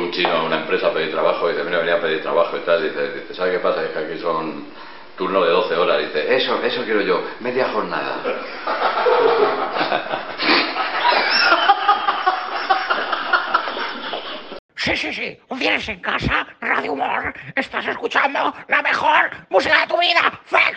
un chino a una empresa a pedir trabajo y dice, mira, venía a pedir trabajo y tal, dice, ¿sabes qué pasa? Es que aquí son turnos de 12 horas. Dice, eso quiero yo, media jornada. Sí. Un viernes en casa, Radio Humor. Estás escuchando la mejor música de tu vida. ¡Fex!